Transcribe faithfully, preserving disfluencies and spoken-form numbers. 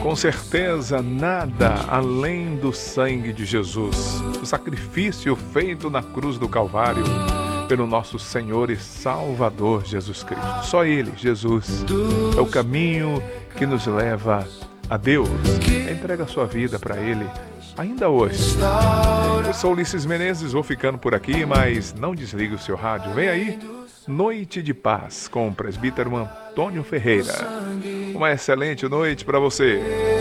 Com certeza, nada além do sangue de Jesus, o sacrifício feito na cruz do Calvário pelo nosso Senhor e Salvador Jesus Cristo. Só Ele, Jesus, é o caminho que nos leva a Deus. Entrega a sua vida para Ele ainda hoje. Eu sou Ulisses Menezes, vou ficando por aqui, mas não desligue o seu rádio. Vem aí, Noite de Paz, com o presbítero Antônio Ferreira. Uma excelente noite para você.